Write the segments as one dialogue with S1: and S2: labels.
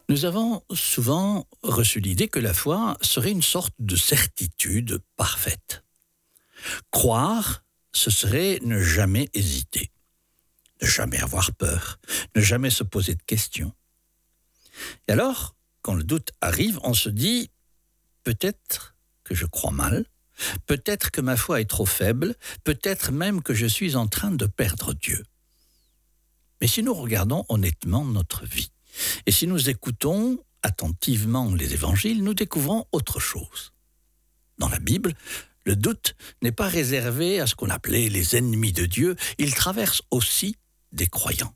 S1: Nous avons souvent reçu l'idée que la foi serait une sorte de certitude parfaite. Croire, ce serait ne jamais hésiter, ne jamais avoir peur, ne jamais se poser de questions. Et alors, quand le doute arrive, on se dit peut-être que je crois mal, peut-être que ma foi est trop faible, peut-être même que je suis en train de perdre Dieu. Mais si nous regardons honnêtement notre vie, et si nous écoutons attentivement les évangiles, nous découvrons autre chose. Dans la Bible, le doute n'est pas réservé à ce qu'on appelait les ennemis de Dieu, il traverse aussi des croyants.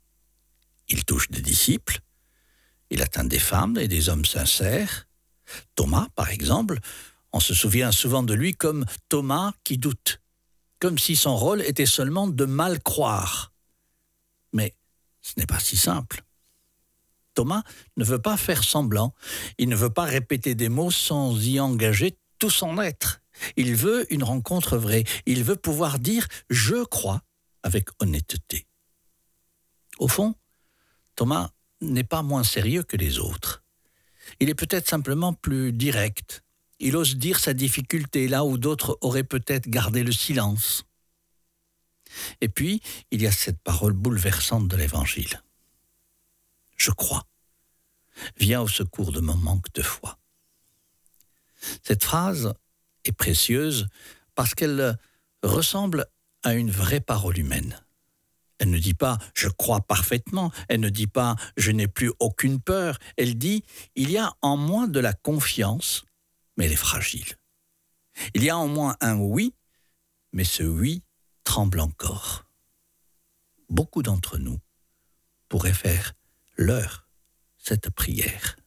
S1: Il touche des disciples, il atteint des femmes et des hommes sincères. Thomas, par exemple, on se souvient souvent de lui comme Thomas qui doute, comme si son rôle était seulement de mal croire. Mais ce n'est pas si simple. Thomas ne veut pas faire semblant, il ne veut pas répéter des mots sans y engager tout son être. Il veut une rencontre vraie, il veut pouvoir dire « je crois » avec honnêteté. Au fond, Thomas n'est pas moins sérieux que les autres. Il est peut-être simplement plus direct. Il ose dire sa difficulté là où d'autres auraient peut-être gardé le silence. Et puis, il y a cette parole bouleversante de l'Évangile. Je crois. Viens au secours de mon manque de foi. Cette phrase est précieuse parce qu'elle ressemble à une vraie parole humaine. Elle ne dit pas « je crois parfaitement », elle ne dit pas « je n'ai plus aucune peur », elle dit « il y a en moi de la confiance, mais elle est fragile. Il y a en moi un oui, mais ce oui tremble encore. » Beaucoup d'entre nous pourraient faire cette prière.